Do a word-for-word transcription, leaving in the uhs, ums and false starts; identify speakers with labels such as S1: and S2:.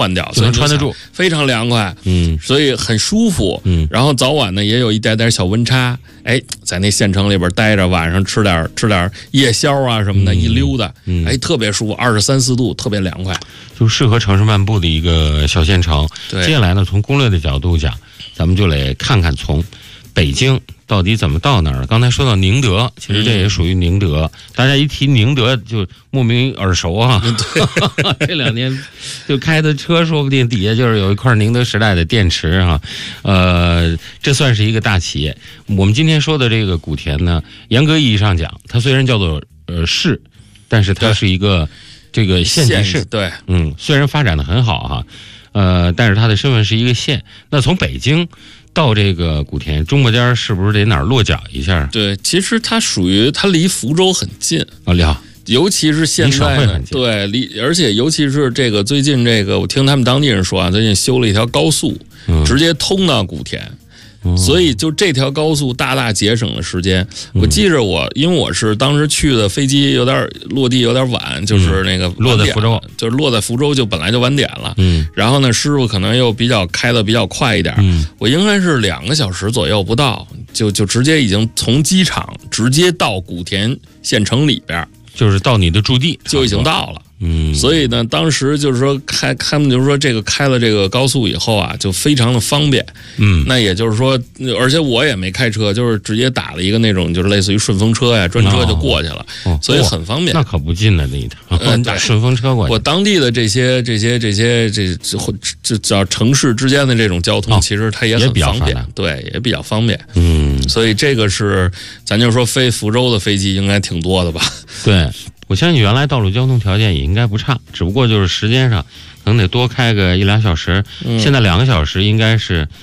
S1: 换掉，
S2: 就能穿得住，
S1: 非常凉快，
S2: 嗯，
S1: 所以很舒服，
S2: 嗯，
S1: 然后早晚呢也有一点点小温差，哎，在那县城里边待着，晚上吃点吃点夜宵啊什么的，嗯、一溜达，
S2: 嗯，
S1: 哎，特别舒服，二十三四度，特别凉快，
S2: 就适合城市漫步的一个小县城。
S1: 对，
S2: 接下来呢，从攻略的角度讲，咱们就来看看从北京到底怎么到那儿。刚才说到宁德，其实这也属于宁德，嗯、大家一提宁德就莫名耳熟啊。这两年就开的车，说不定底下就是有一块宁德时代的电池啊。呃，这算是一个大企业。我们今天说的这个古田呢，严格意义上讲，它虽然叫做呃市，但是它是一个这个县级市。
S1: 对，
S2: 嗯，虽然发展的很好哈，呃，但是它的身份是一个县。那从北京到这个古田中国间是不是得哪儿落脚一下？
S1: 对，其实它属于它离福州很近
S2: 啊，了。
S1: 尤其是现在呢，对，离而且尤其是这个最近这个，我听他们当地人说啊，最近修了一条高速，
S2: 嗯、
S1: 直接通到古田。
S2: 嗯、
S1: 所以就这条高速大大节省了时间。我记着我，因为我是当时去的飞机有点落地有点晚，就是那个
S2: 落在福州，
S1: 就是落在福州就本来就晚点了。
S2: 嗯，
S1: 然后呢，师傅可能又比较开的比较快一点，
S2: 嗯，
S1: 我应该是两个小时左右不到，就就直接已经从机场直接到古田县城里边，
S2: 就是到你的驻地
S1: 就已经到了。
S2: 嗯，
S1: 所以呢，当时就是说开，他们就是说这个开了这个高速以后啊，就非常的方便。
S2: 嗯，
S1: 那也就是说，而且我也没开车，就是直接打了一个那种就是类似于顺风车呀、专车就过去了，
S2: 哦、
S1: 所以很方便。
S2: 那可不近了那一趟，
S1: 嗯，
S2: 打顺风车过去。
S1: 我当地的这些这些这些这这这叫城市之间的这种交通，
S2: 哦、
S1: 其实它也很方便，对，也比较方便。
S2: 嗯，
S1: 所以这个是咱就说飞福州的飞机应该挺多的吧？
S2: 对。我相信原来道路交通条件也应该不差，只不过就是时间上可能得多开个一俩小时，
S1: 嗯、
S2: 现在两个小时应该是